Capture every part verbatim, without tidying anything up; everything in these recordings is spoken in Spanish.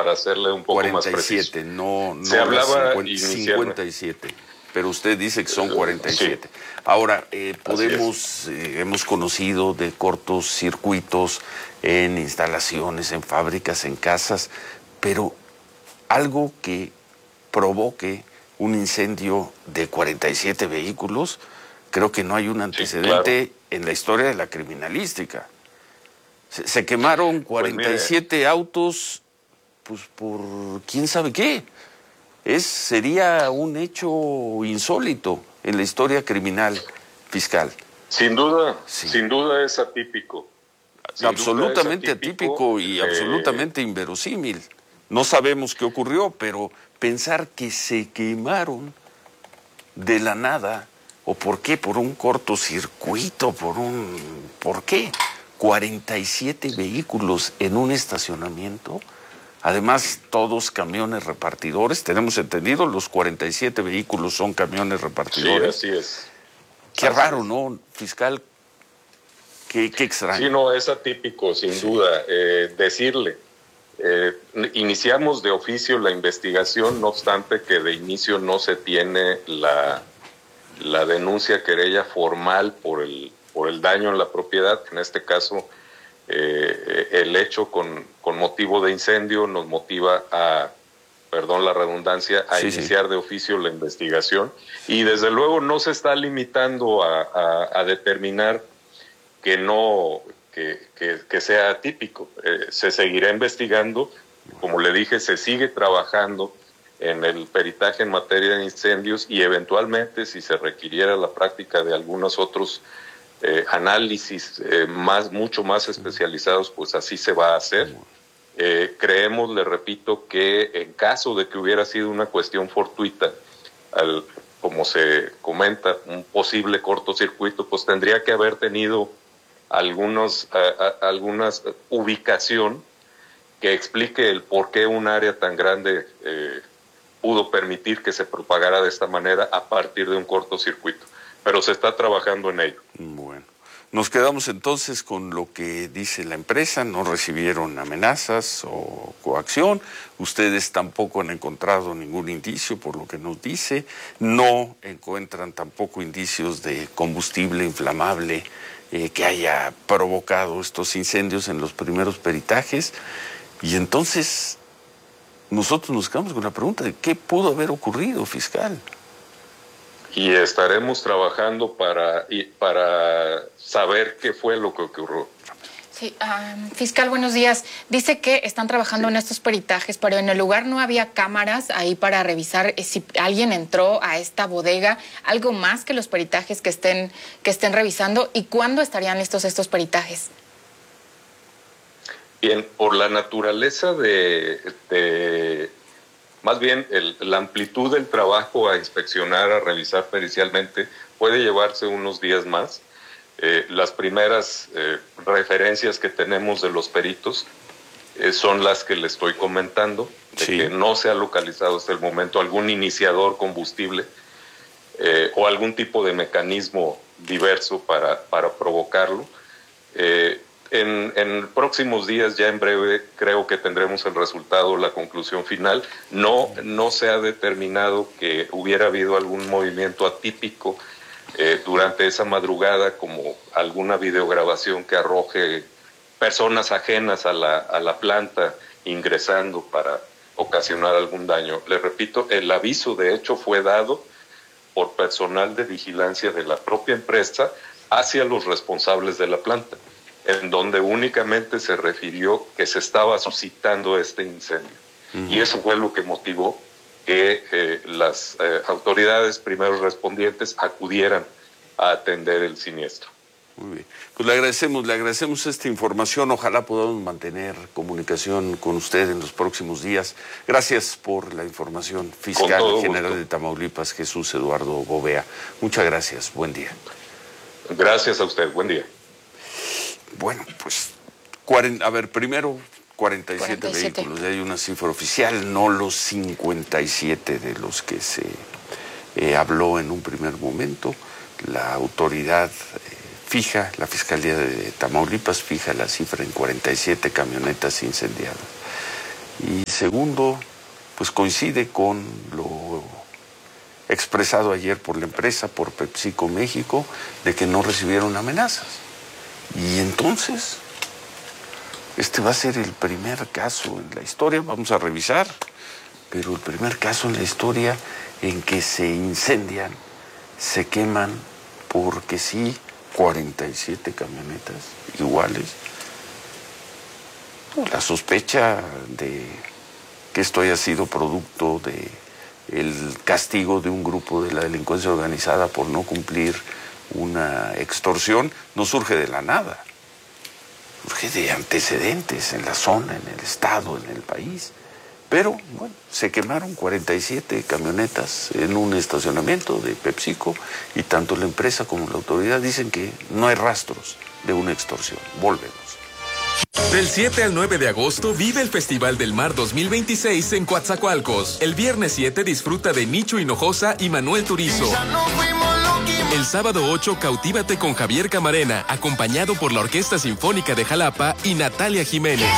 para hacerle un poco más preciso. cuarenta y siete, no, no Se hablaba cincuenta, cincuenta y siete, pero usted dice que son cuarenta y siete. Sí. Ahora, eh, podemos, eh, hemos conocido de cortos circuitos en instalaciones, en fábricas, en casas, pero algo que provoque un incendio de cuarenta y siete vehículos, creo que no hay un antecedente sí, claro. en la historia de la criminalística. Se, se quemaron cuarenta y siete pues autos, pues por quién sabe qué. Es, sería un hecho insólito en la historia criminal fiscal. Sin duda, sí. sin duda es atípico. Sin absolutamente es atípico, atípico y eh... absolutamente inverosímil. No sabemos qué ocurrió, pero pensar que se quemaron de la nada, o por qué, por un cortocircuito, por un... ¿por qué? cuarenta y siete vehículos en un estacionamiento, además todos camiones repartidores, tenemos entendido, los cuarenta y siete vehículos son camiones repartidores. Sí, así es. Qué así raro, es. ¿no, fiscal? Qué, qué extraño. Sí, no, es atípico, sin sí. duda, eh, decirle. Eh, iniciamos de oficio la investigación, no obstante que de inicio no se tiene la, la denuncia querella formal por el, por el daño en la propiedad. En este caso, eh, el hecho con, con motivo de incendio nos motiva a, perdón la redundancia, a sí, iniciar sí. de oficio la investigación, y desde luego no se está limitando a, a, a determinar que no... Que, que, que sea atípico. Eh, se seguirá investigando, como le dije, se sigue trabajando en el peritaje en materia de incendios y eventualmente, si se requiriera la práctica de algunos otros eh, análisis eh, más, mucho más especializados, pues así se va a hacer. Eh, creemos, le repito, que en caso de que hubiera sido una cuestión fortuita, al, como se comenta, un posible cortocircuito, pues tendría que haber tenido algunos, a, a, algunas ubicación que explique el por qué un área tan grande eh, pudo permitir que se propagara de esta manera a partir de un cortocircuito. Pero se está trabajando en ello. Bueno, nos quedamos entonces con lo que dice la empresa, no recibieron amenazas o coacción, ustedes tampoco han encontrado ningún indicio por lo que nos dice, no encuentran tampoco indicios de combustible inflamable Eh, que haya provocado estos incendios en los primeros peritajes, y entonces nosotros nos quedamos con la pregunta de qué pudo haber ocurrido, fiscal. Y estaremos trabajando para, para saber qué fue lo que ocurrió. Sí, um, fiscal, buenos días. Dice que están trabajando sí. en estos peritajes, pero en el lugar no había cámaras ahí para revisar si alguien entró a esta bodega. ¿Algo más que los peritajes que estén, que estén revisando? ¿Y cuándo estarían listos estos peritajes? Bien, por la naturaleza de... de más bien, el, la amplitud del trabajo a inspeccionar, a revisar pericialmente, puede llevarse unos días más. Eh, las primeras eh, referencias que tenemos de los peritos eh, son las que le estoy comentando, de sí. que no se ha localizado hasta el momento algún iniciador combustible eh, o algún tipo de mecanismo diverso para, para provocarlo. Eh, en, en próximos días, ya en breve, creo que tendremos el resultado, la conclusión final. No, no se ha determinado que hubiera habido algún movimiento atípico Eh, durante esa madrugada, como alguna videograbación que arroje personas ajenas a la, a la planta ingresando para ocasionar algún daño. Le repito, el aviso de hecho fue dado por personal de vigilancia de la propia empresa hacia los responsables de la planta, en donde únicamente se refirió que se estaba suscitando este incendio. Uh-huh. Y eso fue lo que motivó que eh, las eh, autoridades primeros respondientes acudieran a atender el siniestro. Muy bien. Pues le agradecemos, le agradecemos esta información. Ojalá podamos mantener comunicación con usted en los próximos días. Gracias por la información, fiscal general de Tamaulipas, Jesús Eduardo Gobea. Muchas gracias. Buen día. Gracias a usted. Buen día. Bueno, pues, cuarenta, a ver, primero... cuarenta y siete, cuarenta y siete vehículos, ya hay una cifra oficial, no los cincuenta y siete de los que se eh, habló en un primer momento. La autoridad eh, fija, la Fiscalía de Tamaulipas fija la cifra en cuarenta y siete camionetas incendiadas. Y segundo, pues coincide con lo expresado ayer por la empresa, por PepsiCo México, de que no recibieron amenazas. Y entonces, este va a ser el primer caso en la historia, vamos a revisar, pero el primer caso en la historia en que se incendian, se queman, porque sí, cuarenta y siete camionetas iguales. La sospecha de que esto haya sido producto de el castigo de un grupo de la delincuencia organizada por no cumplir una extorsión no surge de la nada, surge de antecedentes en la zona, en el estado, en el país. Pero, bueno, se quemaron cuarenta y siete camionetas en un estacionamiento de PepsiCo y tanto la empresa como la autoridad dicen que no hay rastros de una extorsión. Volvemos. Del siete al nueve de agosto vive el Festival del Mar dos mil veintiséis en Coatzacoalcos. El viernes siete disfruta de Nicho Hinojosa y Manuel Turizo. El sábado ocho cautívate con Javier Camarena, acompañado por la Orquesta Sinfónica de Jalapa y Natalia Jiménez.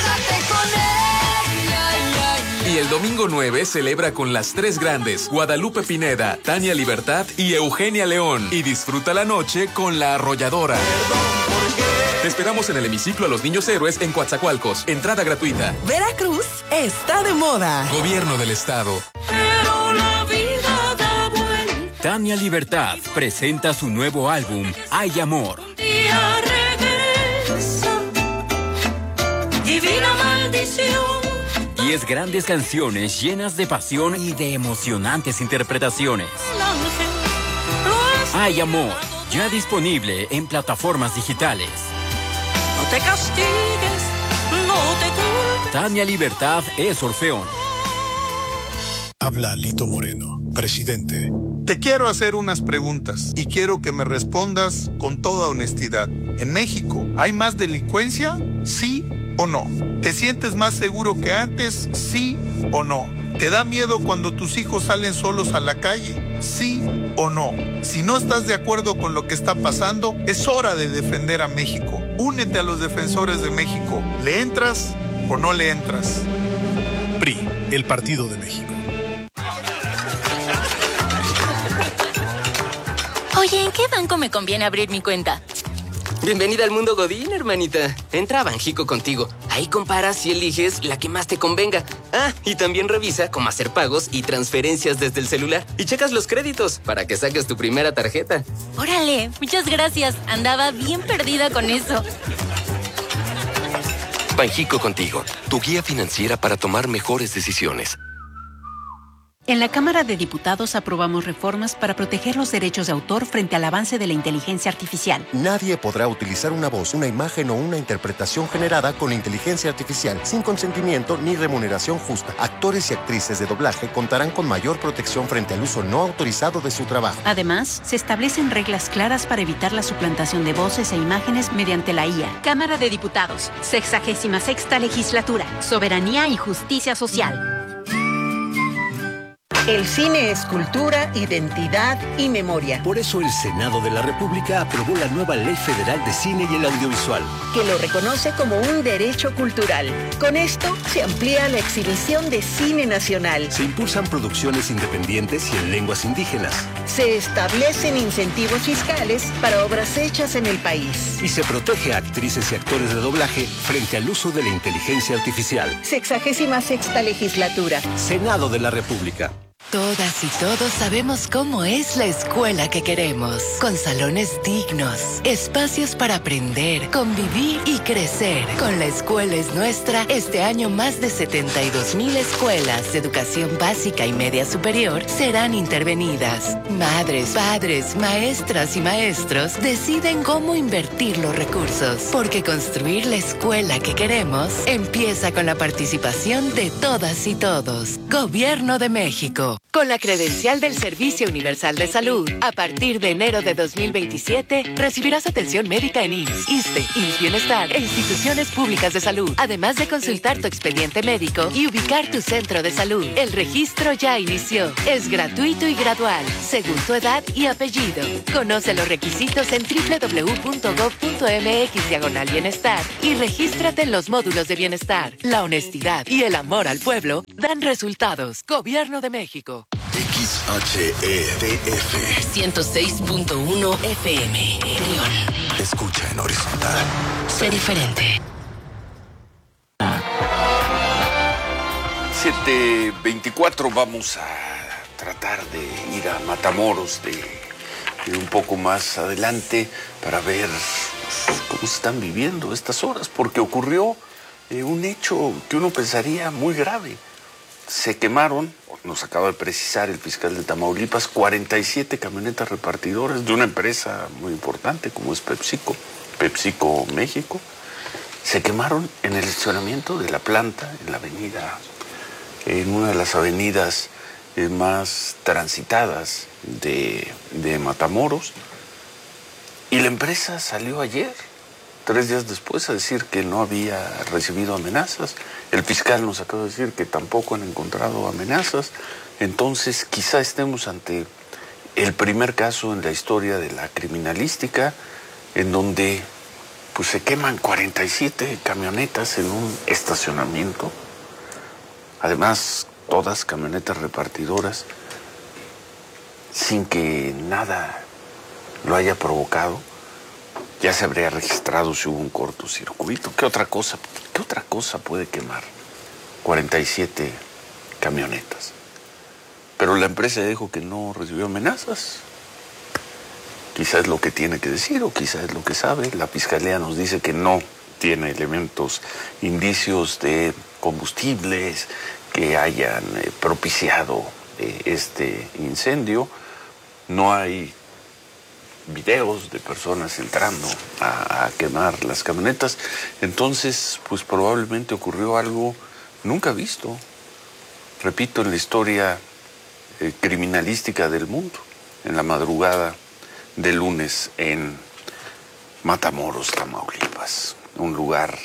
Y el domingo nueve celebra con las tres grandes, Guadalupe Pineda, Tania Libertad y Eugenia León. Y disfruta la noche con La Arrolladora. Te esperamos en el hemiciclo a los Niños Héroes en Coatzacoalcos. Entrada gratuita. Veracruz está de moda. Gobierno del Estado. Pero la vida da vuelta. Tania Libertad presenta su nuevo álbum, Hay Amor. Un día regresa. Divina maldición. Diez grandes canciones llenas de pasión y de emocionantes interpretaciones. Hay Amor, ya disponible en plataformas digitales. No te castigues, no te culpes. Tania Libertad es Orfeón. Habla Lito Moreno, presidente. Te quiero hacer unas preguntas y quiero que me respondas con toda honestidad. ¿En México hay más delincuencia? ¿Sí o no? ¿Te sientes más seguro que antes? ¿Sí o no? ¿Te da miedo cuando tus hijos salen solos a la calle? ¿Sí o no? Si no estás de acuerdo con lo que está pasando, es hora de defender a México. Únete a los defensores de México. ¿Le entras o no le entras? P R I, el Partido de México. Oye, ¿en qué banco me conviene abrir mi cuenta? Bienvenida al mundo Godín, hermanita. Entra a Banjico Contigo. Ahí comparas y eliges la que más te convenga. Ah, y también revisa cómo hacer pagos y transferencias desde el celular. Y checas los créditos para que saques tu primera tarjeta. Órale, muchas gracias. Andaba bien perdida con eso. Banjico Contigo, tu guía financiera para tomar mejores decisiones. En la Cámara de Diputados aprobamos reformas para proteger los derechos de autor frente al avance de la inteligencia artificial. Nadie podrá utilizar una voz, una imagen o una interpretación generada con inteligencia artificial sin consentimiento ni remuneración justa. Actores y actrices de doblaje contarán con mayor protección frente al uso no autorizado de su trabajo. Además, se establecen reglas claras para evitar la suplantación de voces e imágenes mediante la I A. Cámara de Diputados, sexagésima sexta legislatura, soberanía y justicia social. El cine es cultura, identidad y memoria. Por eso el Senado de la República aprobó la nueva Ley Federal de Cine y el Audiovisual, que lo reconoce como un derecho cultural. Con esto se amplía la exhibición de cine nacional. Se impulsan producciones independientes y en lenguas indígenas. Se establecen incentivos fiscales para obras hechas en el país. Y se protege a actrices y actores de doblaje frente al uso de la inteligencia artificial. Sexagésima sexta legislatura. Senado de la República. Todas y todos sabemos cómo es la escuela que queremos, con salones dignos, espacios para aprender, convivir y crecer. Con La Escuela es Nuestra, este año más de setenta y dos mil escuelas de educación básica y media superior serán intervenidas. Madres, padres, maestras y maestros deciden cómo invertir los recursos, porque construir la escuela que queremos empieza con la participación de todas y todos. Gobierno de México. México. Con la credencial del Servicio Universal de Salud, a partir de enero de dos mil veintisiete, recibirás atención médica en I M S S, ISSSTE, I M S S Bienestar e instituciones públicas de salud, además de consultar tu expediente médico y ubicar tu centro de salud. El registro ya inició. Es gratuito y gradual, según tu edad y apellido. Conoce los requisitos en doble u doble u doble u punto gob punto eme equis diagonal bienestar y regístrate en los módulos de bienestar. La honestidad y el amor al pueblo dan resultados. Gobierno de México. X H E D F ciento seis punto uno F M. León. Escucha en horizontal. Sé diferente. siete veinticuatro, vamos a tratar de ir a Matamoros de, de un poco más adelante para ver cómo se están viviendo estas horas, porque ocurrió eh, un hecho que uno pensaría muy grave. Se quemaron, nos acaba de precisar el fiscal de Tamaulipas, cuarenta y siete camionetas repartidoras de una empresa muy importante como es PepsiCo, PepsiCo México. Se quemaron en el estacionamiento de la planta, en la avenida, en una de las avenidas eh, más transitadas de, de Matamoros. Y la empresa salió ayer, tres días después, a decir que no había recibido amenazas. El fiscal nos acaba de decir que tampoco han encontrado amenazas. Entonces, quizá estemos ante el primer caso en la historia de la criminalística en donde pues, se queman cuarenta y siete camionetas en un estacionamiento. Además, todas camionetas repartidoras, sin que nada lo haya provocado. Ya se habría registrado si hubo un cortocircuito. ¿Qué otra cosa, qué otra cosa puede quemar cuarenta y siete camionetas? Pero la empresa dijo que no recibió amenazas. Quizás es lo que tiene que decir o quizás es lo que sabe. La fiscalía nos dice que no tiene elementos, indicios de combustibles que hayan eh, propiciado eh, este incendio. No hay videos de personas entrando a, a quemar las camionetas. Entonces, pues probablemente ocurrió algo nunca visto, repito, en la historia eh, criminalística del mundo, en la madrugada de lunes en Matamoros, Tamaulipas, un lugar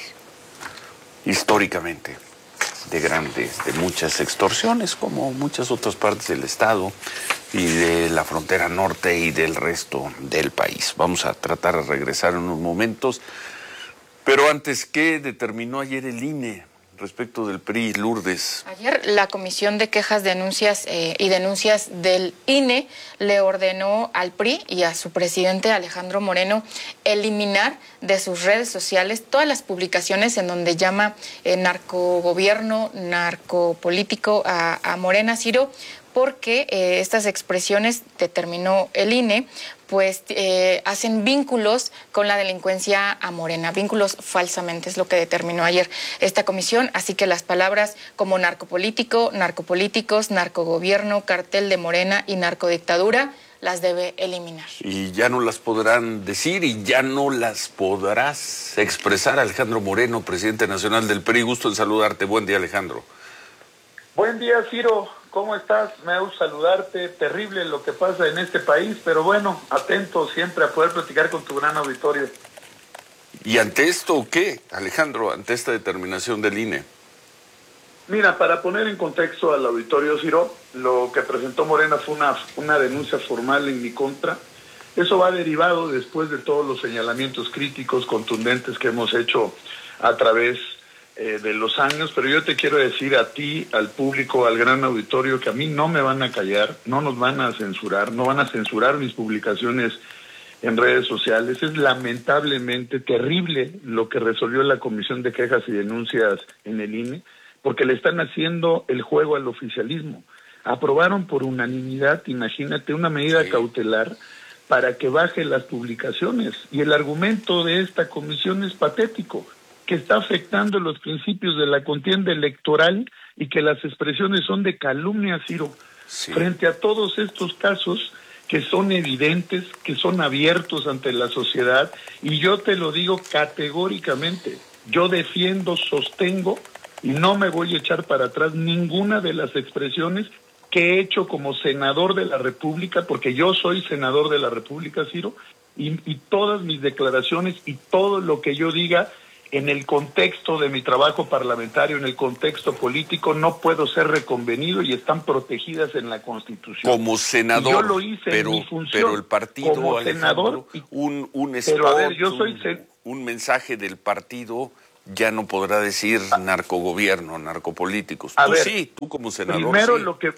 históricamente de grandes, de muchas extorsiones, como muchas otras partes del estado y de la frontera norte y del resto del país. Vamos a tratar de regresar en unos momentos, pero antes, ¿qué determinó ayer el I N E respecto del P R I, Lourdes? Ayer la Comisión de Quejas, Denuncias eh, y Denuncias del I N E le ordenó al P R I y a su presidente Alejandro Moreno eliminar de sus redes sociales todas las publicaciones en donde llama eh, narcogobierno, narcopolítico a, a Morena, Ciro, porque eh, estas expresiones, determinó el I N E, pues eh, hacen vínculos con la delincuencia a Morena, vínculos falsamente, es lo que determinó ayer esta comisión, así que las palabras como narcopolítico, narcopolíticos, narcogobierno, cartel de Morena y narcodictadura las debe eliminar. Y ya no las podrán decir y ya no las podrás expresar. Alejandro Moreno, presidente nacional del P R I, gusto en saludarte. Buen día, Alejandro. Buen día, Ciro. ¿Cómo estás? Me gusta saludarte. Terrible lo que pasa en este país, pero bueno, atento siempre a poder platicar con tu gran auditorio. ¿Y ante esto qué, Alejandro, ante esta determinación del I N E? Mira, para poner en contexto al auditorio, Ciro, lo que presentó Morena fue una, una denuncia formal en mi contra. Eso va derivado después de todos los señalamientos críticos, contundentes que hemos hecho a través Eh, de los años, pero yo te quiero decir a ti, al público, al gran auditorio, que a mí no me van a callar, no nos van a censurar, no van a censurar mis publicaciones en redes sociales. Es lamentablemente terrible lo que resolvió la Comisión de Quejas y Denuncias en el I N E, porque le están haciendo el juego al oficialismo. Aprobaron por unanimidad, imagínate, una medida cautelar para que baje las publicaciones, y el argumento de esta comisión es patético, que está afectando los principios de la contienda electoral y que las expresiones son de calumnia, Ciro, sí. Frente a todos estos casos que son evidentes, que son abiertos ante la sociedad, y yo te lo digo categóricamente, yo defiendo, sostengo y no me voy a echar para atrás ninguna de las expresiones que he hecho como senador de la República, porque yo soy senador de la República, Ciro, y, y todas mis declaraciones y todo lo que yo diga en el contexto de mi trabajo parlamentario, en el contexto político, no puedo ser reconvenido y están protegidas en la Constitución. Como senador, y yo lo hice pero, en mi función pero el partido, como senador, Alejandro, un, un pero spot, a ver, yo soy un, un mensaje del partido ya no podrá decir narcogobierno, narcopolíticos. A Tú ver, sí, tú como senador primero sí. lo que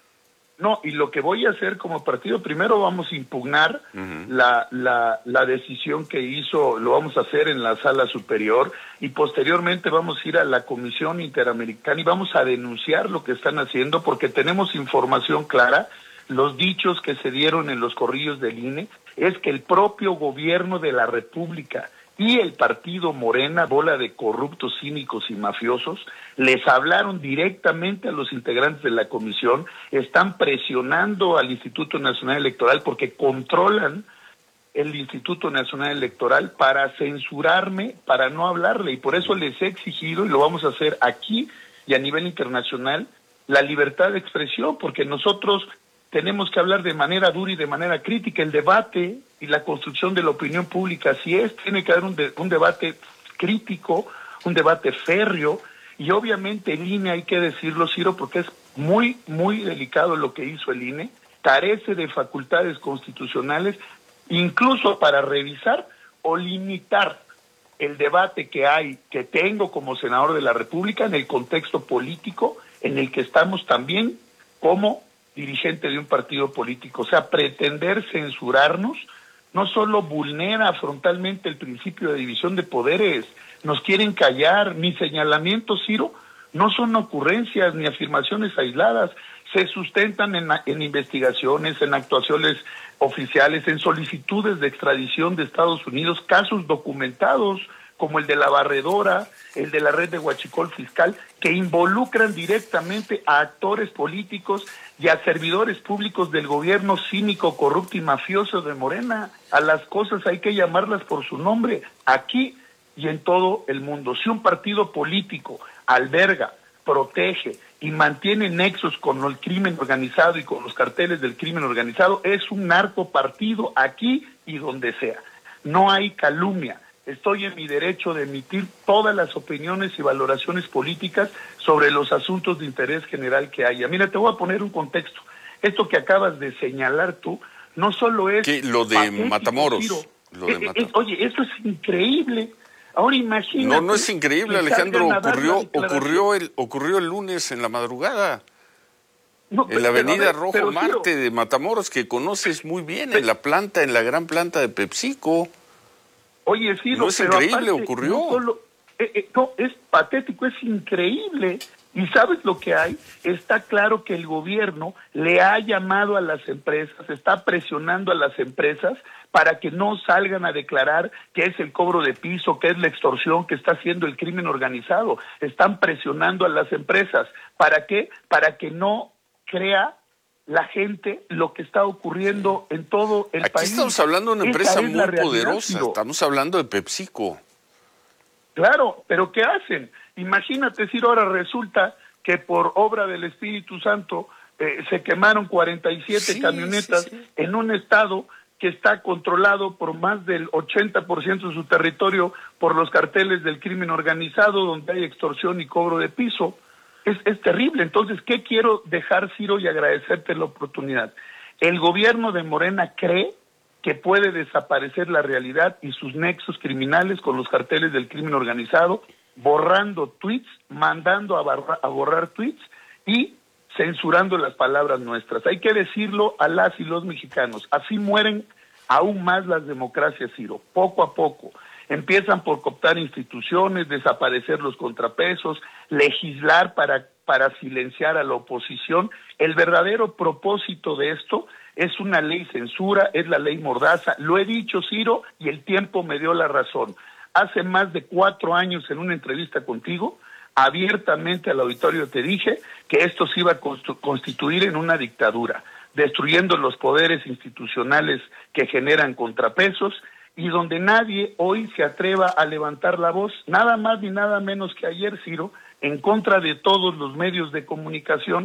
no y lo que voy a hacer como partido, primero vamos a impugnar uh-huh. la, la la decisión que hizo, lo vamos a hacer en la sala superior y posteriormente vamos a ir a la Comisión Interamericana y vamos a denunciar lo que están haciendo porque tenemos información clara. Los dichos que se dieron en los corrillos del I N E es que el propio gobierno de la República y el partido Morena, bola de corruptos, cínicos y mafiosos, les hablaron directamente a los integrantes de la comisión, están presionando al Instituto Nacional Electoral porque controlan el Instituto Nacional Electoral para censurarme, para no hablarle, y por eso les he exigido, y lo vamos a hacer aquí y a nivel internacional, la libertad de expresión, porque nosotros tenemos que hablar de manera dura y de manera crítica. El debate y la construcción de la opinión pública, así es, tiene que haber un, de, un debate crítico, un debate férreo, y obviamente el I N E, hay que decirlo, Ciro, porque es muy, muy delicado lo que hizo el I N E, carece de facultades constitucionales, incluso para revisar o limitar el debate que hay, que tengo como senador de la República, en el contexto político en el que estamos también como dirigente de un partido político. O sea, pretender censurarnos no solo vulnera frontalmente el principio de división de poderes, nos quieren callar. Mis señalamientos, Ciro, no son ocurrencias ni afirmaciones aisladas, se sustentan en, en investigaciones, en actuaciones oficiales, en solicitudes de extradición de Estados Unidos, casos documentados como el de la barredora, el de la red de huachicol fiscal, que involucran directamente a actores políticos y a servidores públicos del gobierno cínico, corrupto y mafioso de Morena. A las cosas hay que llamarlas por su nombre, aquí y en todo el mundo. Si un partido político alberga, protege y mantiene nexos con el crimen organizado y con los carteles del crimen organizado, es un narcopartido aquí y donde sea. No hay calumnia. Estoy en mi derecho de emitir todas las opiniones y valoraciones políticas sobre los asuntos de interés general que haya. Mira, te voy a poner un contexto. Esto que acabas de señalar tú, no solo es... ¿Qué? Lo de patético, Matamoros. Lo de eh, Matamoros. Eh, oye, esto es increíble. Ahora imagínate... No, no es increíble, Alejandro. Ocurrió, ocurrió, el, ocurrió el lunes en la madrugada. No, en la avenida ver, Rojo Marte Ciro, de Matamoros, que conoces muy bien, pero, en la planta, en la gran planta de PepsiCo. Oye, sí, no es pero increíble, aparte, ocurrió. No, solo, eh, eh, no, es patético, es increíble. ¿Y sabes lo que hay? Está claro que el gobierno le ha llamado a las empresas, está presionando a las empresas para que no salgan a declarar que es el cobro de piso, que es la extorsión, que está haciendo el crimen organizado. Están presionando a las empresas. ¿Para qué? Para que no crea la gente lo que está ocurriendo en todo el Aquí país. Aquí estamos hablando de una empresa muy realidad, poderosa, Ciro. Estamos hablando de PepsiCo. Claro, pero ¿qué hacen? Imagínate, Ciro, ahora resulta que por obra del Espíritu Santo eh, se quemaron cuarenta y siete sí, camionetas sí, sí. en un estado que está controlado por más del ochenta por ciento de su territorio por los carteles del crimen organizado, donde hay extorsión y cobro de piso. Es, es terrible. Entonces, ¿qué quiero dejar, Ciro, y agradecerte la oportunidad? El gobierno de Morena cree que puede desaparecer la realidad y sus nexos criminales con los carteles del crimen organizado, borrando tweets, mandando a, barra, a borrar tweets y censurando las palabras nuestras. Hay que decirlo a las y los mexicanos. Así mueren aún más las democracias, Ciro, poco a poco. Empiezan por cooptar instituciones, desaparecer los contrapesos, legislar para, para silenciar a la oposición. El verdadero propósito de esto es una ley censura, es la ley Mordaza. Lo he dicho, Ciro, y el tiempo me dio la razón. Hace más de cuatro años, en una entrevista contigo, abiertamente al auditorio te dije que esto se iba a constituir en una dictadura, destruyendo los poderes institucionales que generan contrapesos, y donde nadie hoy se atreva a levantar la voz, nada más ni nada menos que ayer, Ciro, en contra de todos los medios de comunicación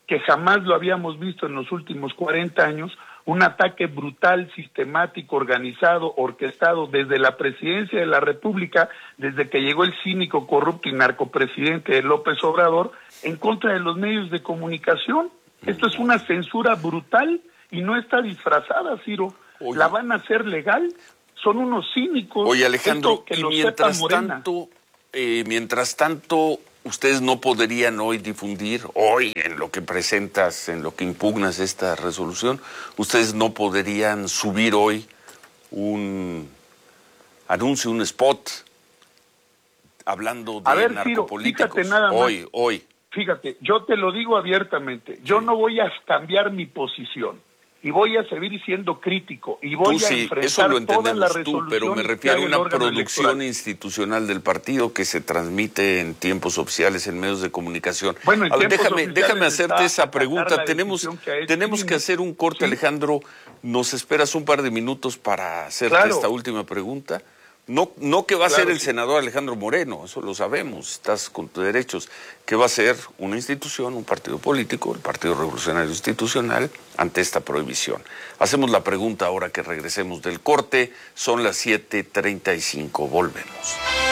que jamás lo habíamos visto en los últimos cuarenta años, un ataque brutal, sistemático, organizado, orquestado desde la presidencia de la República, desde que llegó el cínico, corrupto y narcopresidente López Obrador, en contra de los medios de comunicación. Esto es una censura brutal y no está disfrazada, Ciro. Oye. La van a hacer legal. Son unos cínicos. Oye, Alejandro, que y mientras tanto, eh, mientras tanto, ustedes no podrían hoy difundir, hoy en lo que presentas, en lo que impugnas esta resolución, ustedes no podrían subir hoy un anuncio, un spot, hablando de a ver, narcopolíticos. Ciro, fíjate nada más. Hoy, hoy. Fíjate, yo te lo digo abiertamente, yo no voy a cambiar mi posición y voy a seguir siendo crítico y voy tú a sí, enfrentar eso lo todas las entendemos tú, pero me refiero a una producción electoral. institucional del partido que se transmite en tiempos oficiales en medios de comunicación. Bueno, en a ver, déjame, oficiales déjame hacerte esa pregunta. Tenemos, que tenemos que hacer un corte, ¿sí? Alejandro. ¿Nos esperas un par de minutos para hacerte claro. esta última pregunta? No, no que va a claro, ser el sí. senador Alejandro Moreno, eso lo sabemos, estás con tus derechos, que va a ser una institución, un partido político, el Partido Revolucionario Institucional, ante esta prohibición. Hacemos la pregunta ahora que regresemos del corte, son las siete treinta y cinco, volvemos.